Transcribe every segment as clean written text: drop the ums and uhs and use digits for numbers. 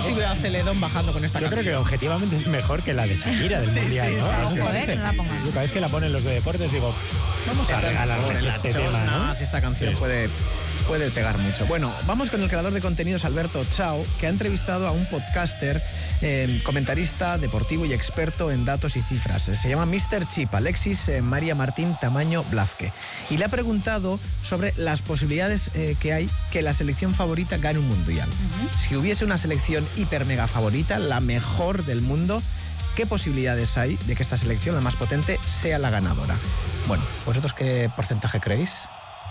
Yo sí veo a Celedón bajando con esta Yo canción. creo que objetivamente es mejor que la de Shakira del Mundial, ¿no? sí, ¿No? joder, no la pongan. Yo cada vez que la ponen los de deportes digo, vamos a regalarles las este tema, ¿no? esta canción Sí. puede pegar mucho. Bueno, vamos con el creador de contenidos, Alberto Chao, que ha entrevistado a un podcaster, comentarista deportivo y experto en datos y cifras. Se llama Mr. Chip, Alexis María Martín Tamaño Blazque. Y le ha preguntado sobre las posibilidades que hay que la selección favorita gane un mundial. Si hubiese una selección hiper mega favorita, la mejor del mundo, ¿qué posibilidades hay de que esta selección, la más potente, sea la ganadora? Bueno, ¿vosotros qué porcentaje creéis?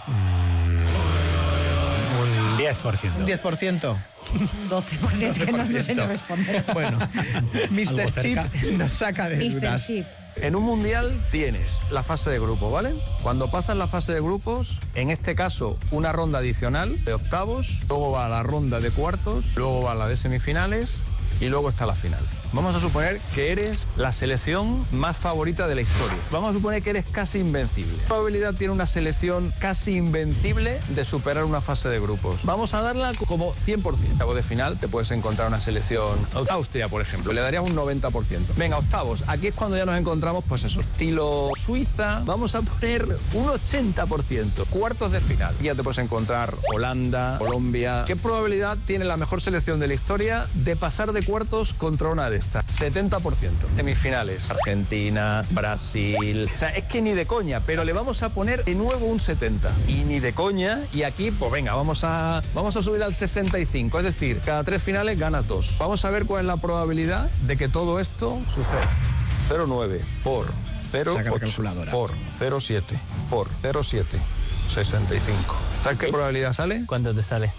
Un 10%. ¿Un 10%? 12%, es que no sé ni responder. Bueno, Mr. Algo Chip cerca. nos saca de Mr. dudas. Chip. En un mundial tienes la fase de grupos, ¿vale? Cuando pasas la fase de grupos, en este caso una ronda adicional de octavos, luego va la ronda de cuartos, luego va la de semifinales y luego está la final. Vamos a suponer que eres la selección más favorita de la historia. Vamos a suponer que eres casi invencible. ¿Qué probabilidad tiene una selección casi invencible de superar una fase de grupos? Vamos a darla como 100%. Octavos de final te puedes encontrar una selección Austria, por ejemplo. Le darías un 90%. Venga, octavos. Aquí es cuando ya nos encontramos, pues eso, estilo Suiza. Vamos a poner un 80%. Cuartos de final. Ya te puedes encontrar Holanda, Colombia. ¿Qué probabilidad tiene la mejor selección de la historia de pasar de cuartos contra una de estas? 70%. Semifinales. Argentina, Brasil. O sea, es que ni de coña, pero le vamos a poner de nuevo un 70%. Y ni de coña. Y aquí, pues venga, vamos a subir al 65%. Es decir, cada 3 finales ganas 2. Vamos a ver cuál es la probabilidad de que todo esto suceda. 0,9 por Saca la 0,8 calculadora. por 0,7 por 0,7. 65. ¿Sabes qué probabilidad sale? ¿Cuánto te sale?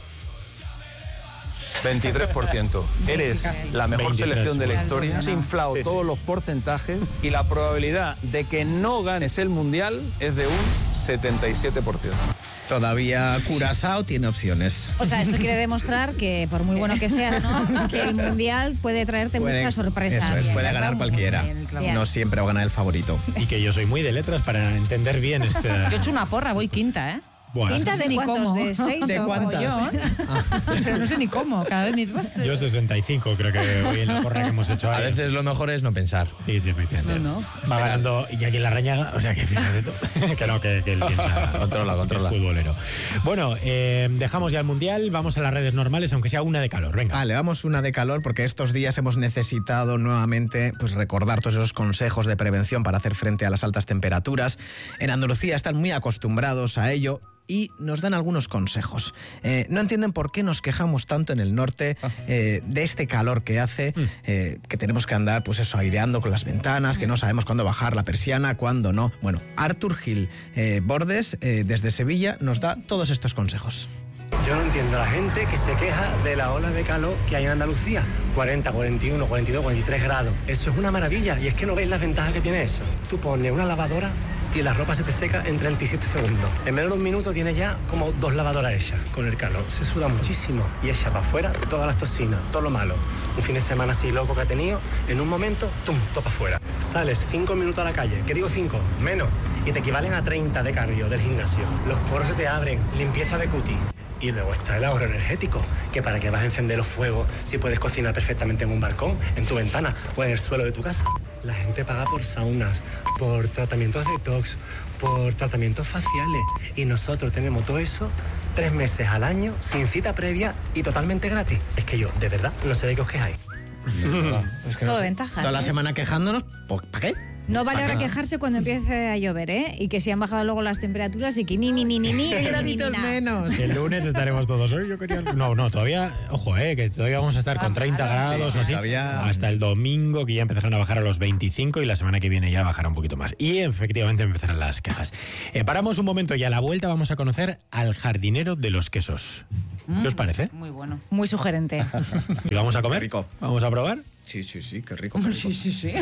23%. Eres la mejor 23, selección de la bueno. historia. Has inflado todos los porcentajes y la probabilidad de que no ganes el mundial es de un 77%. Todavía Curazao tiene opciones. O sea, esto quiere demostrar que, por muy bueno que sea, ¿no?, que el Mundial puede traerte muchas sorpresas. Eso es, puede ganar cualquiera. Bien. No siempre va a ganar el favorito. Y que yo soy muy de letras para entender bien este... Yo he hecho una porra, voy quinta, ¿eh? Buah, ¿Quinta es de ni cuántos? cómo. ¿De 6 ¿De o cuántas? yo? Pero no sé ni cómo, cada vez mis que yo 65 creo que hoy en la porra que hemos hecho A ahí. veces lo mejor es no pensar. Sí, efectivamente. No. Va ganando y aquí la Rañaga, o sea que fíjate tú. que no, que él piensa. Controla. Es futbolero. Bueno, dejamos ya el Mundial, vamos a las redes normales, aunque sea una de calor. Venga. Vale, vamos una de calor porque estos días hemos necesitado nuevamente pues recordar todos esos consejos de prevención para hacer frente a las altas temperaturas. En Andalucía están muy acostumbrados a ello y nos dan algunos consejos. No entienden por qué nos quejamos tanto en el norte de este calor que hace, que tenemos que andar pues eso, aireando con las ventanas, que no sabemos cuándo bajar la persiana, cuándo no. Bueno, Artur Gil Bordes, desde Sevilla, nos da todos estos consejos. Yo no entiendo a la gente que se queja de la ola de calor que hay en Andalucía. 40, 41, 42, 43 grados. Eso es una maravilla y es que no veis las ventajas que tiene eso. Tú pones una lavadora y la ropa se te seca en 37 segundos. En menos de un minuto tienes ya como 2 lavadoras hechas. Con el calor se suda muchísimo y echa para afuera todas las toxinas, todo lo malo. Un fin de semana así loco que ha tenido, en un momento, ¡tum!, todo para afuera. Sales 5 minutos a la calle, ¿qué digo 5? Menos. Y te equivalen a 30 de cardio del gimnasio. Los poros se te abren, limpieza de cutis. Y luego está el ahorro energético, que para qué vas a encender los fuegos si puedes cocinar perfectamente en un balcón, en tu ventana o en el suelo de tu casa. La gente paga por saunas, por tratamientos detox, por tratamientos faciales. Y nosotros tenemos todo eso 3 meses al año, sin cita previa y totalmente gratis. Es que yo, de verdad, no sé de qué os quejáis. Es que Todo sé, ventajas, toda la ¿eh? semana quejándonos, ¿para qué? No vale ahora quejarse cuando empiece a llover, ¿eh? Y que si han bajado luego las temperaturas y que ni. graditos menos. El lunes estaremos todos. Yo quería... No, todavía, ojo, que todavía vamos a estar con 30 grados o así. todavía. Hasta el domingo, que ya empezarán a bajar a los 25 y la semana que viene ya bajará un poquito más. Y efectivamente empezarán las quejas. Paramos un momento y a la vuelta vamos a conocer al jardinero de los quesos. ¿Qué os parece? Muy bueno. Muy sugerente. ¿Y vamos a comer? Qué rico. ¿Vamos a probar? Sí, qué rico. Sí.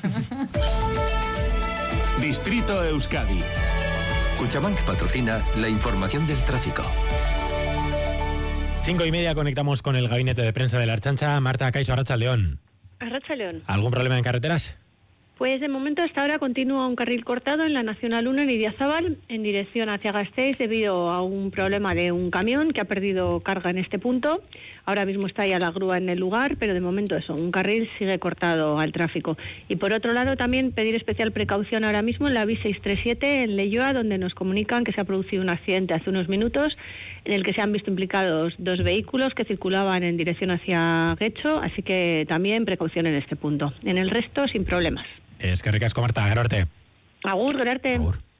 Distrito Euskadi. Cuchabank patrocina la información del tráfico. 5:30 conectamos con el gabinete de prensa de la Archancha. Marta Caiso, Arratsaldeón. Arratsaldeón. ¿Algún problema en carreteras? Pues de momento hasta ahora continúa un carril cortado en la Nacional 1 en Idiazábal en dirección hacia Gasteiz debido a un problema de un camión que ha perdido carga en este punto. Ahora mismo está ya la grúa en el lugar, pero de momento eso, un carril sigue cortado al tráfico. Y por otro lado también pedir especial precaución ahora mismo en la B637 en Leioa, donde nos comunican que se ha producido un accidente hace unos minutos en el que se han visto implicados 2 vehículos que circulaban en dirección hacia Guecho, así que también precaución en este punto. En el resto, sin problemas. Eskerrik asko, Marta, gero arte. Agur, gero arte. Agur.